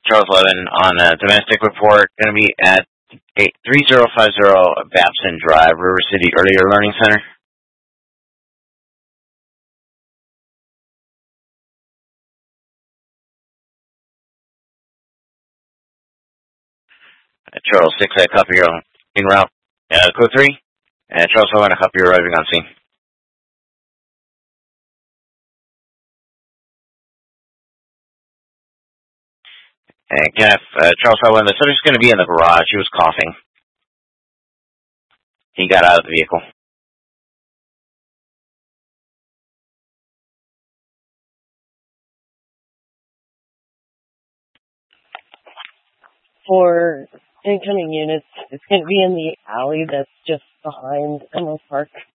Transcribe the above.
Charles Levin on a domestic report. Going to be at 3050 Babson Drive, River City Earlier Learning Center. Charles 6, I copy your en route. Code 3. Charles Levin, I copy your arriving on scene. And Charles Levin, the subject's going to be in the garage. He was coughing. He got out of the vehicle. For incoming units, it's going to be in the alley that's just behind Emerald Park.